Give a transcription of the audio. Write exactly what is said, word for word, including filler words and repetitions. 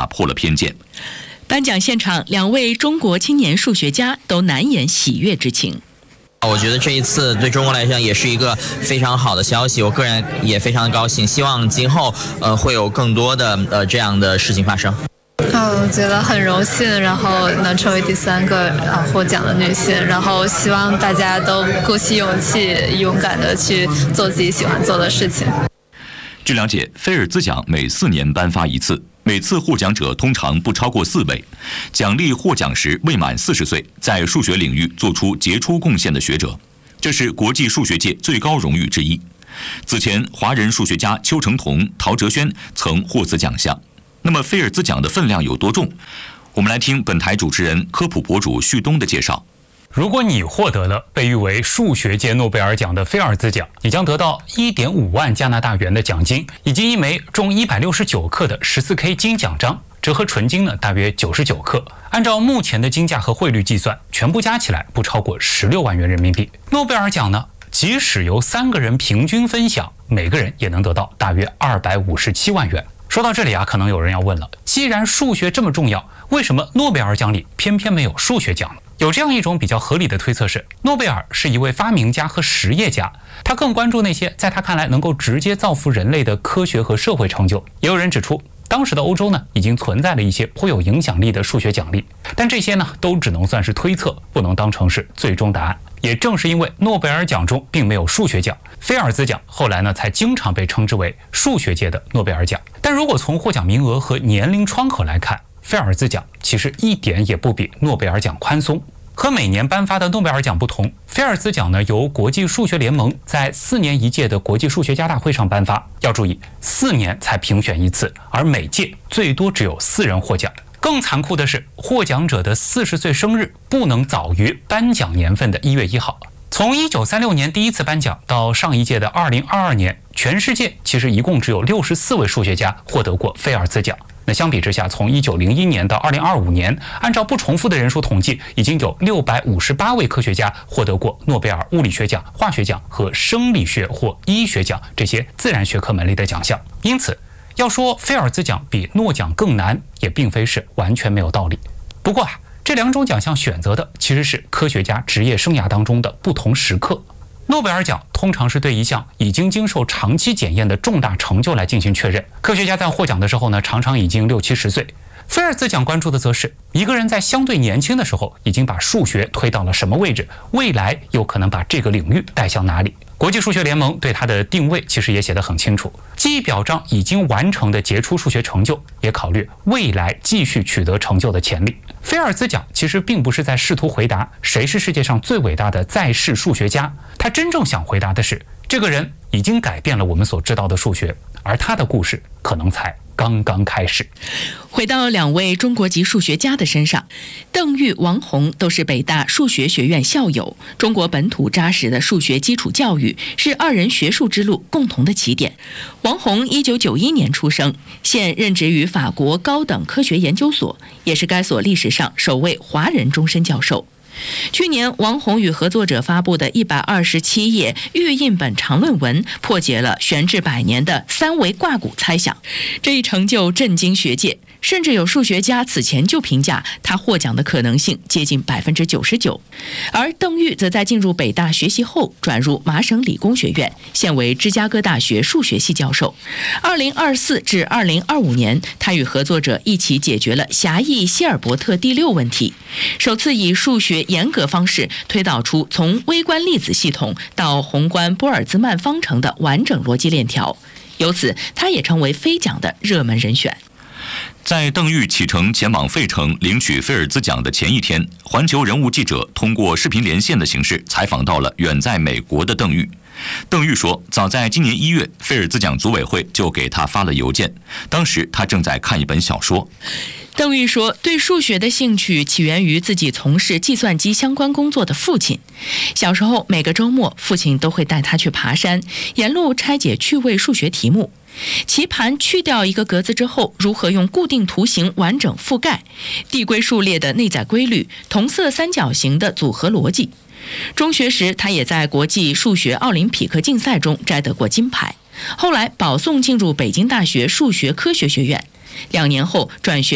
破了偏见。 颁奖现场，两位中国青年数学家都难掩喜悦之情。 我觉得这一次对中国来讲也是一个非常好的消息，我个人也非常的高兴，希望今后呃会有更多的呃这样的事情发生。 嗯，我觉得很荣幸，然后能成为第三个啊获奖的女性，然后希望大家都鼓起勇气，勇敢的去做自己喜欢做的事情。 据了解，菲尔兹奖每四年颁发一次，每次获奖者通常不超过四位，奖励获奖时未满四十岁，在数学领域做出杰出贡献的学者，这是国际数学界最高荣誉之一。此前，华人数学家邱成桐、陶哲轩曾获此奖项。那么，菲尔兹奖的分量有多重？我们来听本台主持人、科普博主旭东的介绍。 如果你获得了被誉为数学界诺贝尔奖的菲尔兹奖，你将得到 一点五万加拿大元的奖金，以及一枚重一百六十九克的 十四K 金奖章，折合纯金呢大约九十九克。按照目前的金价和汇率计算，全部加起来不超过十六万元人民币。诺贝尔奖呢，即使由三个人平均分享，每个人也能得到大约二百五十七万元。说到这里啊，可能有人要问了，既然数学这么重要，为什么诺贝尔奖里偏偏没有数学奖呢？有这样一种比较合理的推测是，诺贝尔是一位发明家和实业家，他更关注那些在他看来能够直接造福人类的科学和社会成就。也有人指出，当时的欧洲呢，已经存在了一些颇有影响力的数学奖励，但这些呢，都只能算是推测，不能当成是最终答案。也正是因为诺贝尔奖中并没有数学奖，菲尔兹奖后来呢才经常被称之为数学界的诺贝尔奖。但如果从获奖名额和年龄窗口来看，菲尔兹奖其实一点也不比诺贝尔奖宽松。和每年颁发的诺贝尔奖不同，菲尔兹奖呢由国际数学联盟在四年一届的国际数学家大会上颁发。要注意，四年才评选一次，而每届最多只有四人获奖。更残酷的是，获奖者的四十岁生日不能早于颁奖年份的一月一号。从一九三六年第一次颁奖到上一届的二零二二年，全世界其实一共只有六十四位数学家获得过菲尔兹奖。那相比之下，从一九零一年到二零二五年，按照不重复的人数统计，已经有六百五十八位科学家获得过诺贝尔物理学奖、化学奖和生理学或医学奖这些自然学科门类的奖项。因此，要说菲尔兹奖比诺奖更难，也并非是完全没有道理。不过啊，这两种奖项选择的其实是科学家职业生涯当中的不同时刻。诺贝尔奖通常是对一项已经经受长期检验的重大成就来进行确认，科学家在获奖的时候呢，常常已经六七十岁。菲尔兹奖关注的则是一个人在相对年轻的时候已经把数学推到了什么位置，未来有可能把这个领域带向哪里。国际数学联盟对它的定位其实也写得很清楚，既表彰已经完成的杰出数学成就，也考虑未来继续取得成就的潜力。菲尔兹奖其实并不是在试图回答谁是世界上最伟大的在世数学家，他真正想回答的是，这个人已经改变了我们所知道的数学，而他的故事可能才刚刚开始。 回到两位中国籍数学家的身上，邓玉、王洪都是北大数学学院校友，中国本土扎实的数学基础教育是二人学术之路共同的起点。王洪一九九一年出生，现任职于法国高等科学研究所，也是该所历史上首位华人终身教授。去年，王洪与合作者发布的一百二十七页预印本长论文，破解了悬置百年的三维挂骨猜想。这一成就震惊学界，甚至有数学家此前就评价他获奖的可能性接近百分之九十九。而邓玉则在进入北大学习后，转入麻省理工学院，现为芝加哥大学数学系教授。二零二四至二零二五年，他与合作者一起解决了狭义希尔伯特第六问题，首次以数学严格方式推导出从微观粒子系统到宏观波尔兹曼方程的完整逻辑链条，由此他也成为菲奖的热门人选。 在邓玉启程前往费城领取菲尔兹奖的前一天，环球人物记者通过视频连线的形式采访到了远在美国的邓玉。邓玉说，早在今年一月，菲尔兹奖组委会就给他发了邮件，当时他正在看一本小说。 邓玉说，对数学的兴趣起源于自己从事计算机相关工作的父亲。小时候，每个周末，父亲都会带他去爬山，沿路拆解趣味数学题目。棋盘去掉一个格子之后，如何用固定图形完整覆盖，递归数列的内在规律，同色三角形的组合逻辑。中学时，他也在国际数学奥林匹克竞赛中摘得过金牌。后来保送进入北京大学数学科学学院，两年后转学